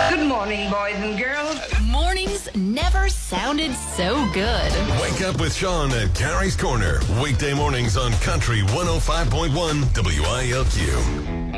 Good morning, boys and girls. Mornings never sounded so good. Wake up with Sean at Carrie's Corner. Weekday mornings on Country 105.1 WILQ.